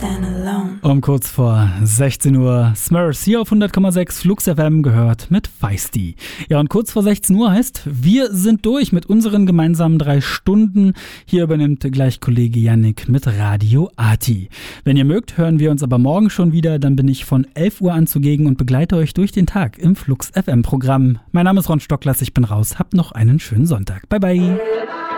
Um kurz vor 16 Uhr Smurfs hier auf 100,6 Flux FM gehört mit Feisty. Ja, und kurz vor 16 Uhr heißt, wir sind durch mit unseren gemeinsamen 3 Stunden. Hier übernimmt gleich Kollege Yannick mit Radio Arti. Wenn ihr mögt, hören wir uns aber morgen schon wieder. Dann bin ich von 11 Uhr an zugegen und begleite euch durch den Tag im Flux FM Programm. Mein Name ist Ron Stocklers, ich bin raus. Habt noch einen schönen Sonntag. Bye bye.